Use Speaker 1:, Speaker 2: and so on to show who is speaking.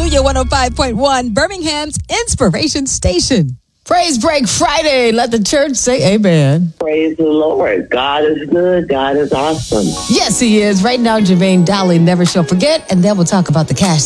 Speaker 1: Hallelujah 105.1, Birmingham's Inspiration Station. Praise Break Friday. Let the church say amen.
Speaker 2: Praise the Lord. God is good. God is awesome.
Speaker 1: Yes, he is. Right now, Jermaine Dolly, Never Shall Forget, and then we'll talk about the cash